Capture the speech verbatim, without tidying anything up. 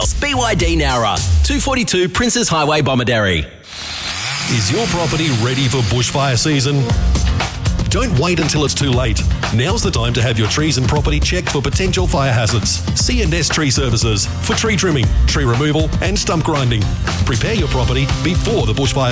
B Y D Nowra, two forty-two Princes Highway, Bomaderry. Is your property ready for bushfire season? Don't wait until it's too late. Now's the time to have your trees and property checked for potential fire hazards. C and S Tree Services for tree trimming, tree removal and stump grinding. Prepare your property before the bushfire